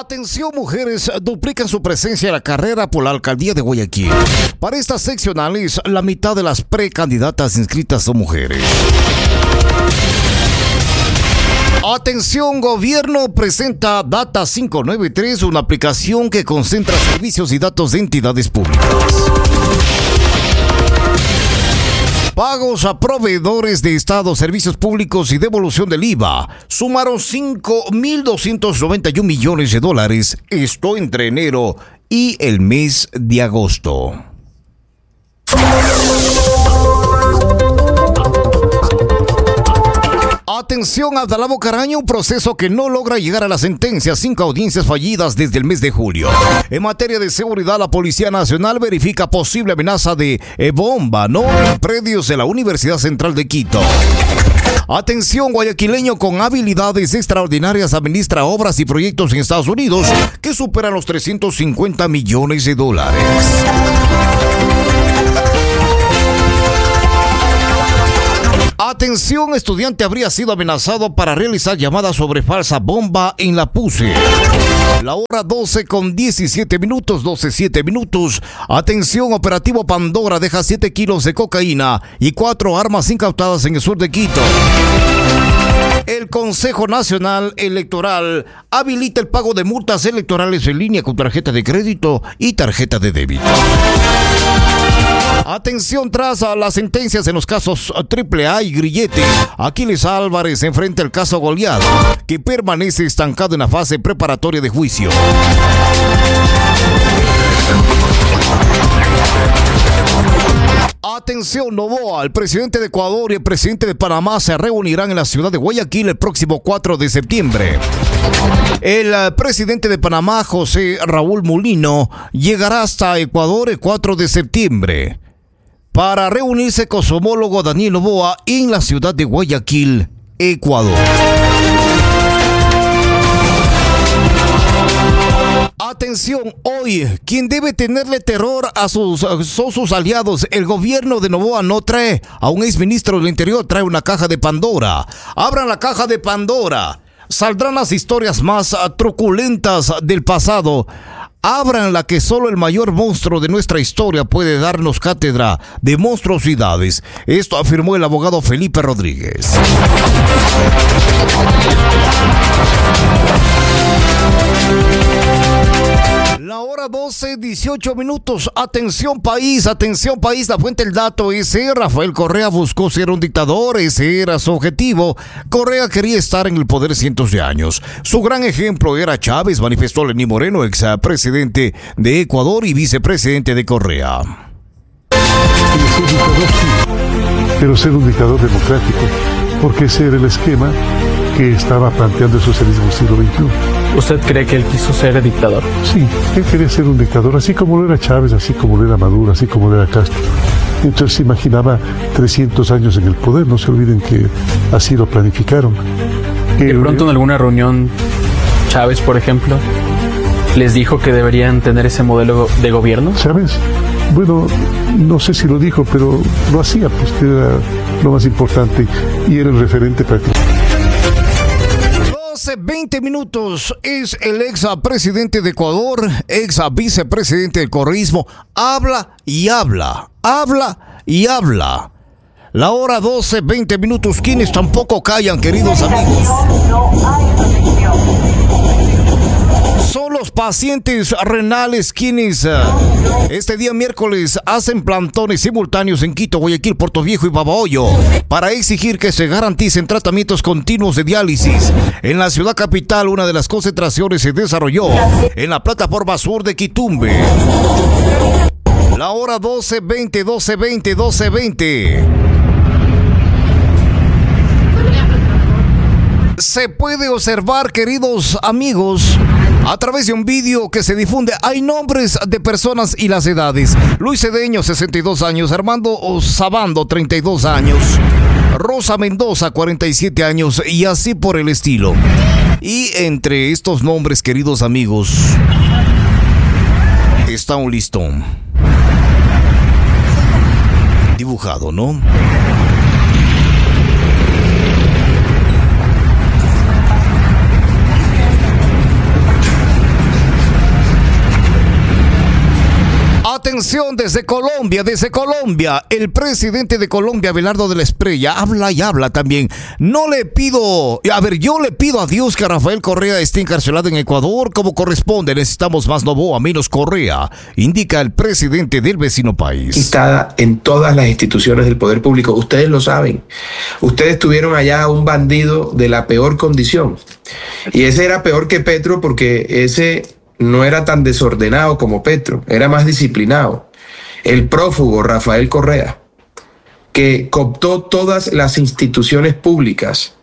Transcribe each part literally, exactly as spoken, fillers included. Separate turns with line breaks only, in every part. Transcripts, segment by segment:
Atención, mujeres, duplican su presencia en la carrera por la alcaldía de Guayaquil. Para estas seccionales, la mitad de las precandidatas inscritas son mujeres. Atención, gobierno presenta Data cinco nueve tres, una aplicación que concentra servicios y datos de entidades públicas. Pagos a proveedores de Estado, servicios públicos y devolución del I V A sumaron cinco mil doscientos noventa y un millones de dólares, esto entre enero y el mes de agosto. Atención, Abdalá Bocaraño, un proceso que no logra llegar a la sentencia, cinco audiencias fallidas desde el mes de julio. En materia de seguridad, la Policía Nacional verifica posible amenaza de eh, bomba, ¿no?, en predios de la Universidad Central de Quito. Atención, guayaquileño con habilidades extraordinarias administra obras y proyectos en Estados Unidos que superan los trescientos cincuenta millones de dólares. Atención, estudiante habría sido amenazado para realizar llamadas sobre falsa bomba en la P U C E. La hora doce con diecisiete minutos, doce siete minutos. Atención, operativo Pandora deja siete kilos de cocaína y cuatro armas incautadas en el sur de Quito. El Consejo Nacional Electoral habilita el pago de multas electorales en línea con tarjeta de crédito y tarjeta de débito. Atención, tras a las sentencias en los casos Triple A y Grillete, Aquiles Álvarez enfrenta el caso Goliat, que permanece estancado en la fase preparatoria de juicio. Atención, Noboa, el presidente de Ecuador y el presidente de Panamá se reunirán en la ciudad de Guayaquil el próximo cuatro de septiembre. El uh, presidente de Panamá, José Raúl Mulino, llegará hasta Ecuador el cuatro de septiembre para reunirse con su homólogo Daniel Noboa en la ciudad de Guayaquil, Ecuador. Atención, hoy, quien debe tenerle terror a sus, son sus aliados. El gobierno de Noboa no trae a un exministro del Interior, trae una caja de Pandora. Abran la caja de Pandora. Saldrán las historias más truculentas del pasado. Abran la que solo el mayor monstruo de nuestra historia puede darnos cátedra de monstruosidades. Esto afirmó el abogado Felipe Rodríguez. La hora doce, dieciocho minutos. Atención país, atención país. La fuente del dato es eh, Rafael Correa buscó ser un dictador. Ese era su objetivo. Correa quería estar en el poder cientos de años. Su gran ejemplo era Chávez, manifestó Lenín Moreno, ex presidente de Ecuador y vicepresidente de Correa.
Pero ser un dictador democrático, porque ese era el esquema que estaba planteando el socialismo del siglo veintiuno.
¿Usted cree que él quiso ser dictador?
Sí, él quería ser un dictador, así como lo era Chávez, así como lo era Maduro, así como lo era Castro. Entonces se imaginaba trescientos años en el poder, no se olviden que así lo planificaron.
De pronto en alguna reunión, Chávez, por ejemplo, les dijo que deberían tener ese modelo de gobierno.
¿Chávez? Bueno, no sé si lo dijo, pero lo hacía, pues que era lo más importante y era el referente práctico.
Hace veinte minutos es el ex presidente de Ecuador, ex vicepresidente del correísmo. Habla y habla, habla y habla. La hora doce, veinte minutos. Quienes tampoco callan, queridos amigos. Son los pacientes renales quienes uh, este día miércoles hacen plantones simultáneos en Quito, Guayaquil, Puerto Viejo y Babahoyo para exigir que se garanticen tratamientos continuos de diálisis. En la ciudad capital, una de las concentraciones se desarrolló en la plataforma sur de Quitumbe. La hora doce, veinte, doce, veinte, doce, veinte. Se puede observar, queridos amigos, a través de un vídeo que se difunde, hay nombres de personas y las edades. Luis Cedeño, sesenta y dos años. Armando Sabando, treinta y dos años. Rosa Mendoza, cuarenta y siete años. Y así por el estilo. Y entre estos nombres, queridos amigos, está un listón dibujado, ¿no? Atención desde Colombia, desde Colombia, el presidente de Colombia, Abelardo de la Espriella, habla y habla también. No le pido, a ver, yo le pido a Dios que Rafael Correa esté encarcelado en Ecuador como corresponde. Necesitamos más Noboa, menos Correa, indica el presidente del vecino país.
Está en todas las instituciones del poder público. Ustedes lo saben. Ustedes tuvieron allá a un bandido de la peor condición. Y ese era peor que Petro porque ese no era tan desordenado como Petro, era más disciplinado. El prófugo Rafael Correa, que cooptó todas las instituciones públicas,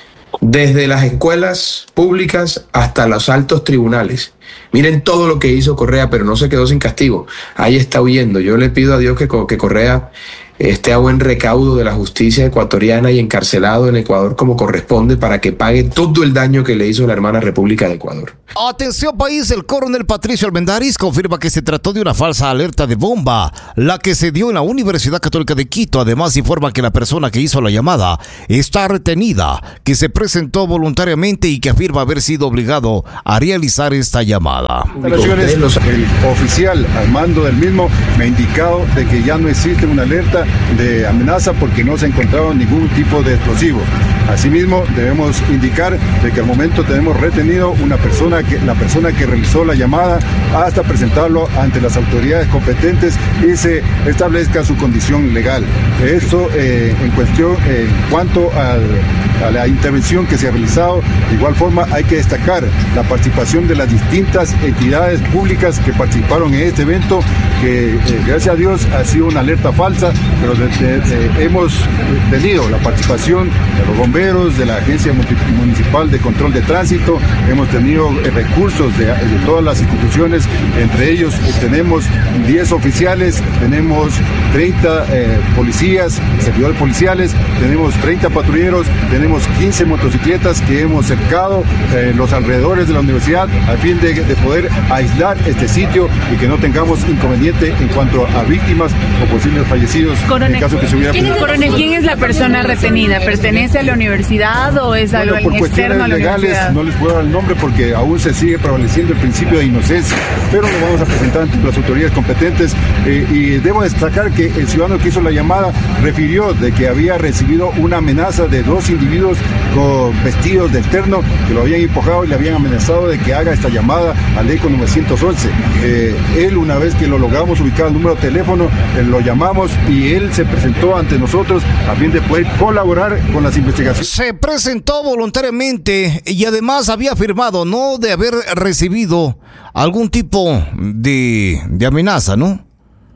desde las escuelas públicas hasta los altos tribunales. Miren todo lo que hizo Correa, pero no se quedó sin castigo. Ahí está huyendo. Yo le pido a Dios que, que Correa esté a buen recaudo de la justicia ecuatoriana y encarcelado en Ecuador como corresponde para que pague todo el daño que le hizo la hermana República de Ecuador.
Atención país, el coronel Patricio Almendaris confirma que se trató de una falsa alerta de bomba, la que se dio en la Universidad Católica de Quito. Además informa que la persona que hizo la llamada está retenida, que se presentó voluntariamente y que afirma haber sido obligado a realizar esta llamada.
El oficial al mando del mismo me ha indicado de que ya no existe una alerta de amenaza porque no se ha encontrado ningún tipo de explosivo. Asimismo, debemos indicar de que al momento tenemos retenido una persona que, la persona que realizó la llamada hasta presentarlo ante las autoridades competentes y se establezca su condición legal. Esto eh, en cuestión, eh, en cuanto al, a la intervención que se ha realizado, de igual forma hay que destacar la participación de las distintas entidades públicas que participaron en este evento, que eh, gracias a Dios ha sido una alerta falsa, pero de, de, de, hemos tenido la participación de los bomberos, de la Agencia Municipal de Control de Tránsito, hemos tenido eh, recursos de, de todas las instituciones, entre ellos eh, tenemos diez oficiales, tenemos treinta eh, policías, servidores policiales, tenemos treinta patrulleros, tenemos quince motocicletas que hemos cercado eh, los alrededores de la universidad a fin de, de poder aislar este sitio y que no tengamos inconveniente en cuanto a víctimas o posibles fallecidos.
Coronel,
en caso que se hubiera
¿quién, es, coronel, ¿quién es la persona retenida? ¿Pertenece a la universidad o es
bueno,
algo externo a la
legales,
universidad?
No les puedo dar el nombre porque aún se sigue prevaleciendo el principio de inocencia, pero lo vamos a presentar ante las autoridades competentes eh, y debo destacar que el ciudadano que hizo la llamada refirió de que había recibido una amenaza de dos individuos con vestidos de terno que lo habían empujado y le habían amenazado de que haga esta llamada al ECO novecientos once. Eh, él, una vez que lo logramos ubicar el número de teléfono, eh, lo llamamos y él se presentó ante nosotros a fin de poder colaborar con las investigaciones.
Se presentó voluntariamente y además había afirmado no de haber recibido algún tipo de, de amenaza, ¿no?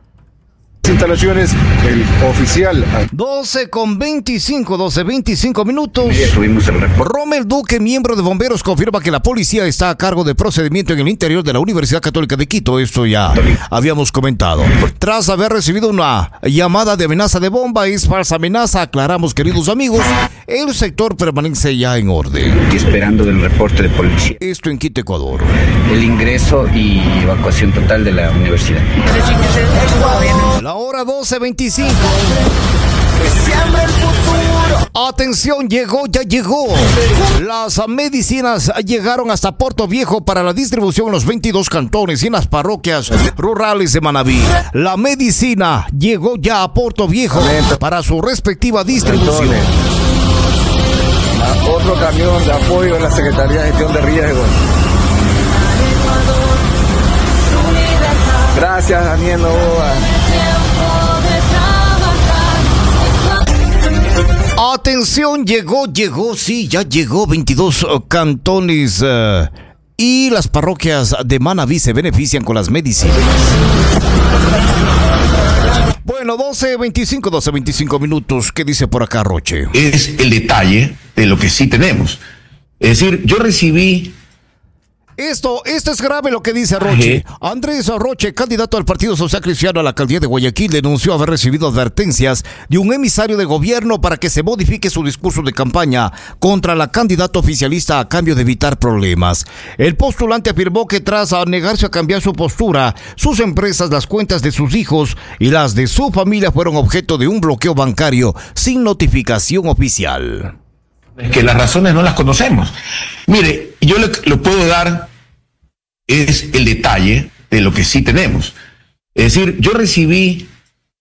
Instalaciones, el oficial.
doce con veinticinco, doce, veinticinco minutos.
Tuvimos el reporte.
Rommel Duque, miembro de bomberos, confirma que la policía está a cargo de procedimiento en el interior de la Universidad Católica de Quito. Esto ya habíamos comentado. Tras haber recibido una llamada de amenaza de bomba, es falsa amenaza, aclaramos, queridos amigos, el sector permanece ya en orden.
Y esperando del reporte de policía.
Esto en Quito, Ecuador.
El ingreso y evacuación total de la universidad.
La hora doce veinticinco. Atención, llegó, ya llegó. Las medicinas llegaron hasta Puerto Viejo para la distribución en los veintidós cantones y en las parroquias rurales de Manabí. La medicina llegó ya a Puerto Viejo para su respectiva distribución.
Otro camión de apoyo de la Secretaría de Gestión de Riesgos. Gracias, Daniel Noboa.
Atención, llegó, llegó, sí, ya llegó veintidós cantones uh, y las parroquias de Manabí se benefician con las medicinas. Bueno, doce veinticinco, doce veinticinco minutos. ¿Qué dice por acá, Roche?
Es el detalle de lo que sí tenemos. Es decir, yo recibí...
Esto, esto es grave lo que dice Roche. Andrés Roche, candidato al Partido Social Cristiano a la alcaldía de Guayaquil, denunció haber recibido advertencias de un emisario de gobierno para que se modifique su discurso de campaña contra la candidata oficialista a cambio de evitar problemas. El postulante afirmó que tras negarse a cambiar su postura, sus empresas, las cuentas de sus hijos y las de su familia fueron objeto de un bloqueo bancario sin notificación oficial.
Es que las razones no las conocemos. Mire, yo le, lo puedo dar, es el detalle de lo que sí tenemos. Es decir, yo recibí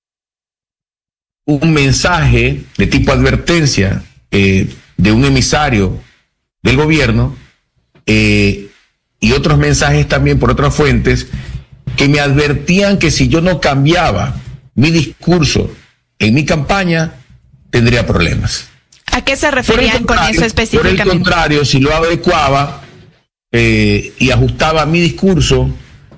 un mensaje de tipo advertencia eh, de un emisario del gobierno eh, y otros mensajes también por otras fuentes que me advertían que si yo no cambiaba mi discurso en mi campaña, tendría problemas.
¿A qué se referían con eso específicamente?
Por el contrario, si lo adecuaba eh, y ajustaba mi discurso,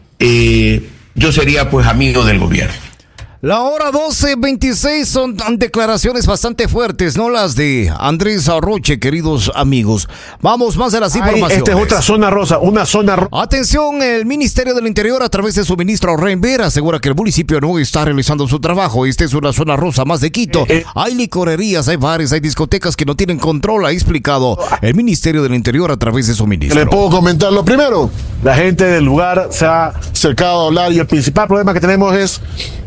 eh, yo sería pues amigo del gobierno.
La hora doce veintiséis son declaraciones bastante fuertes, no las de Andrés Arroche, queridos amigos. Vamos más de las informaciones.
Esta es otra zona rosa, una zona rosa.
Atención, el Ministerio del Interior a través de su ministro Reinber asegura que el municipio no está realizando su trabajo. Esta es una zona rosa más de Quito. Eh, eh. Hay licorerías, hay bares, hay discotecas que no tienen control, ha explicado el Ministerio del Interior a través de su ministro.
Le puedo comentar lo primero. La gente del lugar se ha acercado a hablar y el principal problema que tenemos es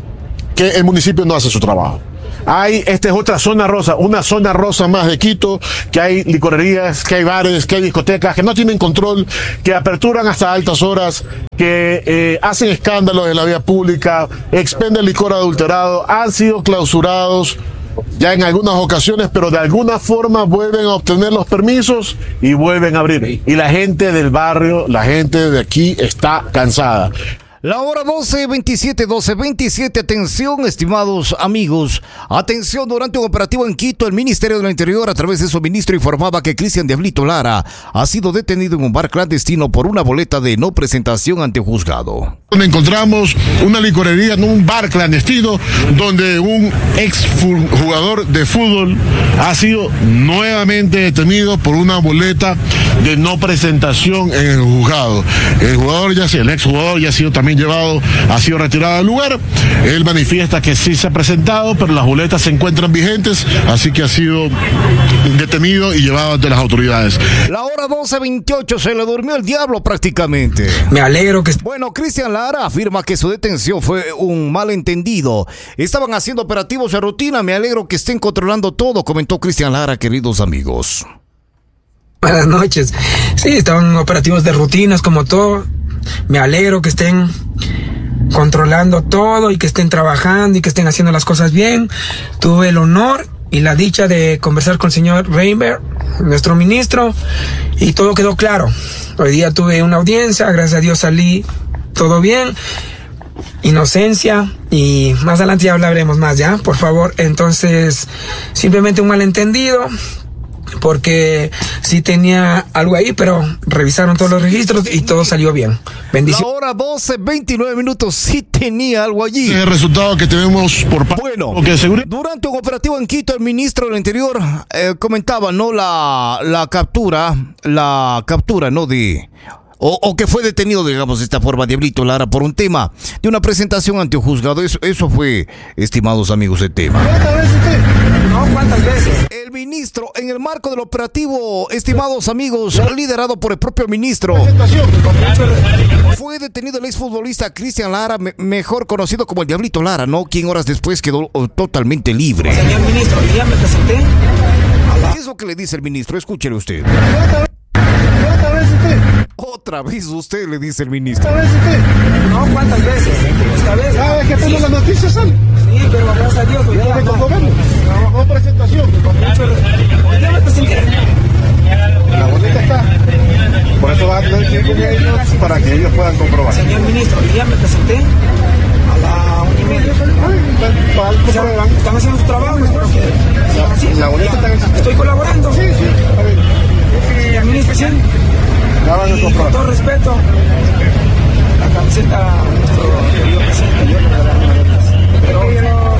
que el municipio no hace su trabajo. Hay, esta es otra zona rosa, una zona rosa más de Quito, que hay licorerías, que hay bares, que hay discotecas, que no tienen control, que aperturan hasta altas horas, que eh, hacen escándalos en la vía pública, expenden licor adulterado, han sido clausurados ya en algunas ocasiones, pero de alguna forma vuelven a obtener los permisos y vuelven a abrir. Y la gente del barrio, la gente de aquí está cansada.
La hora doce veintisiete, doce veintisiete, atención estimados amigos, atención, durante un operativo en Quito, el Ministerio del Interior a través de su ministro informaba que Cristian Diablito Lara ha sido detenido en un bar clandestino por una boleta de no presentación ante juzgado.
Donde encontramos una licorería, no un bar clandestino, donde un ex jugador de fútbol ha sido nuevamente detenido por una boleta de no presentación en el juzgado. El jugador ya el ex jugador ya ha sido también llevado, ha sido retirado del lugar. Él manifiesta que sí se ha presentado, pero las boletas se encuentran vigentes, así que ha sido detenido y llevado ante las autoridades.
La hora doce veintiocho, se le durmió el diablo prácticamente.
Me alegro que...
Bueno, Cristian Lara afirma que su detención fue un malentendido. Estaban haciendo operativos de rutina, me alegro que estén controlando todo, comentó Cristian Lara, queridos amigos.
Buenas noches. Sí, estaban operativos de rutinas como todo. Me alegro que estén controlando todo y que estén trabajando y que estén haciendo las cosas bien. Tuve el honor y la dicha de conversar con el señor Reinber, nuestro ministro, y todo quedó claro. Hoy día tuve una audiencia, gracias a Dios salí todo bien, inocencia, y más adelante ya hablaremos más, ¿ya? Por favor, entonces, simplemente un malentendido, porque sí tenía algo ahí, pero revisaron todos los registros y todo salió bien. Bendición.
La hora doce veintinueve minutos, sí tenía algo allí.
El resultado que tenemos por parte.
Bueno, durante un operativo en Quito, el ministro del Interior eh, comentaba, ¿no? La, la captura, la captura, ¿no? De... O, o que fue detenido, digamos, de esta forma, Diablito Lara, por un tema de una presentación ante un juzgado. Eso, eso fue, estimados amigos, el tema.
No, ¿cuántas veces?
El ministro, en el marco del operativo, estimados amigos, liderado por el propio ministro, fue detenido el exfutbolista Cristian Lara, me, mejor conocido como el Diablito Lara, ¿no? Quien horas después quedó oh, totalmente libre.
Señor ministro, ya me presenté.
¿Qué es lo que le dice el ministro? Escúchele usted. Otra vez usted, le dice el ministro.
¿Otra vez usted? No, ¿cuántas veces? Esta vez.
¿Cada vez que tengo las noticias sale?
Sí, pero gracias a Dios.
Ya me tocó verlo. No, no presentación.
Ya me presenté.
La boleta está. Por eso va a tener que ir con ellos para que ellos puedan comprobar.
Señor ministro, ya me presenté a la una y media. Están haciendo su trabajo.
La, la boleta está en el sistema.
Estoy colaborando.
Sí, sí, está bien.
Señor ministro, sí. Y con todo respeto, la camiseta de nuestro querido presidente, yo le voy a dar una vez. Pero...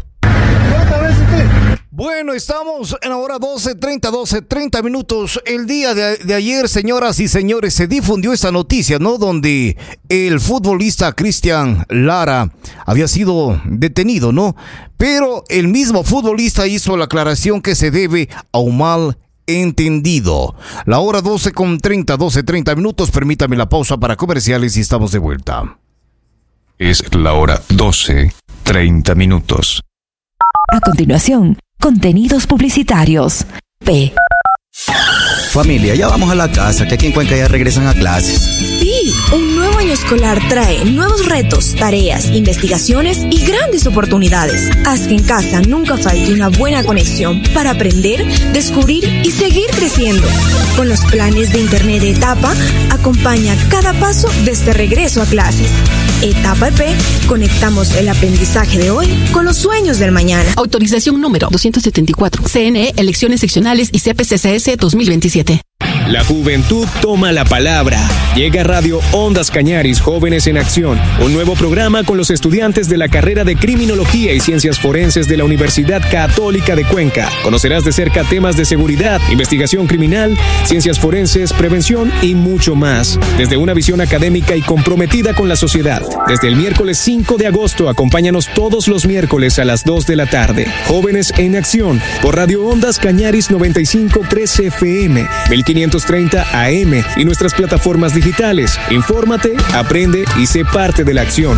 Bueno, estamos en la hora doce treinta, doce treinta minutos. El día de, de ayer, señoras y señores, se difundió esta noticia, ¿no? Donde el futbolista Cristian Lara había sido detenido, ¿no? Pero el mismo futbolista hizo la aclaración que se debe a un mal entendido. La hora doce con treinta, doce treinta minutos. Permítame la pausa para comerciales y estamos de vuelta.
Es la hora doce treinta minutos.
A continuación, contenidos publicitarios. P. Familia, ya vamos a la casa, que aquí en Cuenca ya regresan a clases.
Sí, un nuevo año escolar trae nuevos retos, tareas, investigaciones y grandes oportunidades. Haz que en casa nunca falte una buena conexión para aprender, descubrir y seguir creciendo. Con los planes de Internet de Etapa, acompaña cada paso de este regreso a clases. Etapa E P, conectamos el aprendizaje de hoy con los sueños del mañana.
Autorización número doscientos setenta y cuatro. C N E, elecciones seccionales y C P C C S dos mil veintisiete.
La juventud toma la palabra. Llega Radio Ondas Cañaris Jóvenes en Acción, un nuevo programa con los estudiantes de la carrera de Criminología y Ciencias Forenses de la Universidad Católica de Cuenca. Conocerás de cerca temas de seguridad, investigación criminal, ciencias forenses, prevención y mucho más. Desde una visión académica y comprometida con la sociedad. Desde el miércoles cinco de agosto, acompáñanos todos los miércoles a las dos de la tarde. Jóvenes en Acción, por Radio Ondas Cañaris noventa y cinco punto tres F M, mil quinientos treinta A M y nuestras plataformas digitales. Infórmate, aprende y sé parte de la acción.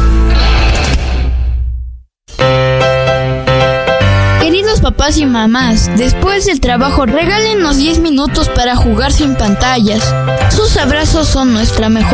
Queridos papás y mamás, después del trabajo regálenos diez minutos para jugar sin pantallas. Sus abrazos son nuestra mejor